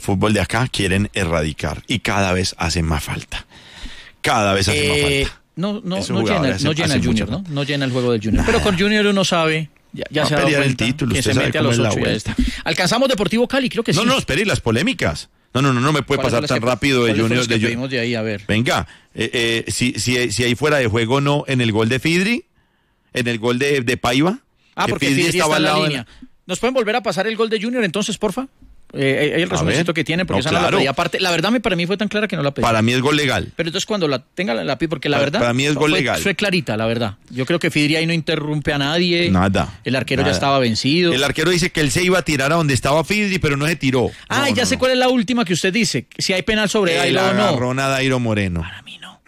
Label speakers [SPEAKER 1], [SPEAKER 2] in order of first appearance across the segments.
[SPEAKER 1] fútbol de acá quieren erradicar y cada vez hacen más falta. Cada vez hacen más falta.
[SPEAKER 2] No llena el Junior, ¿no? No llena el juego del Junior. Pero con Junior uno sabe, ya se ha dado cuenta
[SPEAKER 1] el título,
[SPEAKER 2] que se mete a los 8 y ya está. ¿Alcanzamos Deportivo Cali? Creo que sí.
[SPEAKER 1] No, espere, las polémicas. No me puede pasar tan rápido de Junior.
[SPEAKER 2] De ahí, a ver.
[SPEAKER 1] Venga, si ahí fuera de juego no en el gol de Fidri, en el gol de Paiva.
[SPEAKER 2] Porque Fidri estaba en la línea. ¿Nos pueden volver a pasar el gol de Junior entonces, porfa? Hay el resumencito que tiene, porque esa no la pedí. Aparte, la verdad para mí fue tan clara que no la pedí.
[SPEAKER 1] Para mí es gol legal.
[SPEAKER 2] Pero entonces cuando la tenga la pedí, porque la verdad
[SPEAKER 1] para mí es gol legal.
[SPEAKER 2] Fue clarita, la verdad. Yo creo que Fidri ahí no interrumpe a nadie.
[SPEAKER 1] Nada.
[SPEAKER 2] El arquero ya estaba vencido.
[SPEAKER 1] El arquero dice que él se iba a tirar a donde estaba Fidri, pero no se tiró.
[SPEAKER 2] Ya sé cuál es la última que usted dice. Si hay penal sobre Dairo o no.
[SPEAKER 1] Agarrón a Dairo Moreno.
[SPEAKER 2] Para mí no.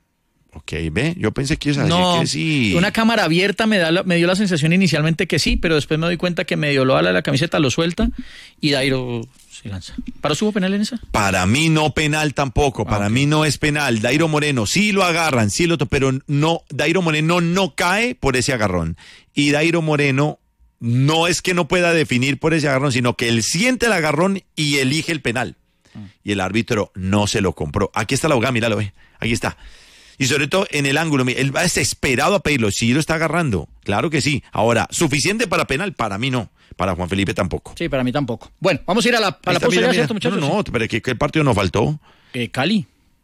[SPEAKER 1] Ok, ve, yo pensé que ibas a decir que sí.
[SPEAKER 2] Una cámara abierta me dio la sensación inicialmente que sí, pero después me doy cuenta que medio lo ala la camiseta, lo suelta y Dairo se lanza. ¿Para usted hubo penal en esa?
[SPEAKER 1] Para mí no penal tampoco, para mí no es penal. Dairo Moreno sí lo agarran, sí lo pero no, Dairo Moreno no cae por ese agarrón. Y Dairo Moreno no es que no pueda definir por ese agarrón, sino que él siente el agarrón y elige el penal. Y el árbitro no se lo compró. Aquí está la jugada, míralo, ve. Aquí está. Y sobre todo en el ángulo, él va desesperado a pedirlo, sí lo está agarrando, claro que sí. Ahora, ¿suficiente para penal? Para mí no, para Juan Felipe tampoco.
[SPEAKER 2] Sí, para mí tampoco. Bueno, vamos a ir a la pausa ya, ¿cierto, muchachos?
[SPEAKER 1] No, pero ¿qué partido nos faltó?
[SPEAKER 2] Cali,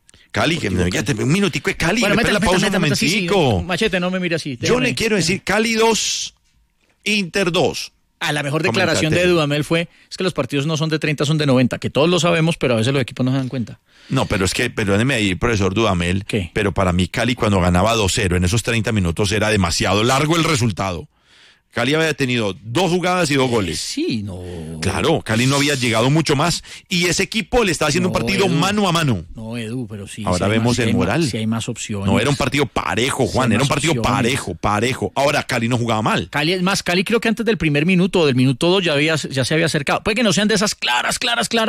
[SPEAKER 1] que un minutico de Cali,
[SPEAKER 2] bueno,
[SPEAKER 1] la pausa un momentico.
[SPEAKER 2] Sí. Machete, no me mire así.
[SPEAKER 1] Yo le quiero decir, Cali 2, Inter 2.
[SPEAKER 2] La mejor declaración de Dudamel fue, es que los partidos no son de 30, son de 90, que todos lo sabemos, pero a veces los equipos no se dan cuenta.
[SPEAKER 1] No, pero es que, perdóneme ahí, profesor Dudamel,
[SPEAKER 2] ¿qué?
[SPEAKER 1] Pero para mí Cali cuando ganaba 2-0 en esos 30 minutos era demasiado largo el resultado. Cali había tenido 2 jugadas y 2 goles.
[SPEAKER 2] Sí, no.
[SPEAKER 1] Claro, Cali no había llegado mucho más y ese equipo le estaba haciendo un partido mano a mano.
[SPEAKER 2] No, Edu, pero sí.
[SPEAKER 1] Ahora vemos el moral.
[SPEAKER 2] Si hay más opciones.
[SPEAKER 1] No, era un partido parejo, Juan, era un partido parejo. Ahora Cali no jugaba mal.
[SPEAKER 2] Cali creo que antes del primer minuto o del minuto 2 ya se había acercado. Puede que no sean de esas claras,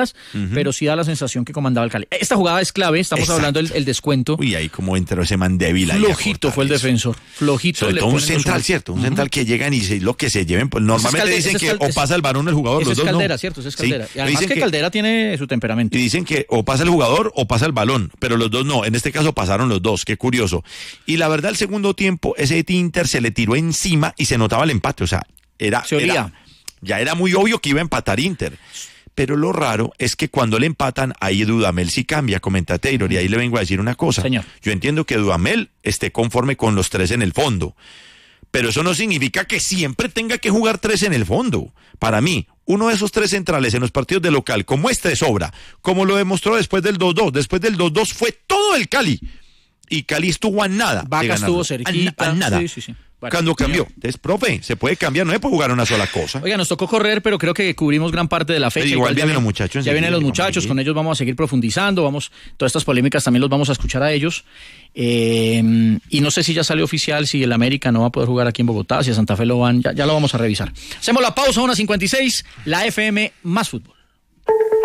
[SPEAKER 2] pero sí da la sensación que comandaba el Cali. Esta jugada es clave, estamos hablando del descuento.
[SPEAKER 1] Uy, ahí como entró ese man débil ahí.
[SPEAKER 2] Flojito fue el defensor, flojito.
[SPEAKER 1] Sobre todo un central, ¿cierto? Un central que llegan y lo que se lleven, pues normalmente dicen que o pasa el varón o el jugador, los dos no.
[SPEAKER 2] Caldera, ¿cierto? Ese es Caldera. Sí. Además que Caldera tiene su temperamento.
[SPEAKER 1] Y dicen que o pasa el jugador o pasa el balón, pero los dos no. En este caso pasaron los dos, qué curioso. Y la verdad, el segundo tiempo, ese Inter se le tiró encima y se notaba el empate. O sea, ya era muy obvio que iba a empatar Inter. Pero lo raro es que cuando le empatan, ahí Dudamel sí cambia, comenta Taylor, y ahí le vengo a decir una cosa.
[SPEAKER 2] Señor.
[SPEAKER 1] Yo entiendo que Dudamel esté conforme con los 3 en el fondo, pero eso no significa que siempre tenga que jugar 3 en el fondo. Para mí, uno de esos 3 centrales en los partidos de local, como este de sobra, como lo demostró después del 2-2. Después del 2-2 fue todo el Cali. Y Cali estuvo a nada.
[SPEAKER 2] Vaca estuvo cerquita.
[SPEAKER 1] A nada.
[SPEAKER 2] Sí.
[SPEAKER 1] Bueno, cuando cambió. Entonces, profe, se puede cambiar, no se puede jugar una sola cosa.
[SPEAKER 2] Oiga, nos tocó correr, pero creo que cubrimos gran parte de la fecha.
[SPEAKER 1] Igual vienen los muchachos.
[SPEAKER 2] Ya vienen los muchachos, con ellos vamos a seguir profundizando, todas estas polémicas también los vamos a escuchar a ellos. Y no sé si ya salió oficial, si el América no va a poder jugar aquí en Bogotá, si a Santa Fe lo van, ya lo vamos a revisar. Hacemos la pausa, 1:56, la FM más fútbol.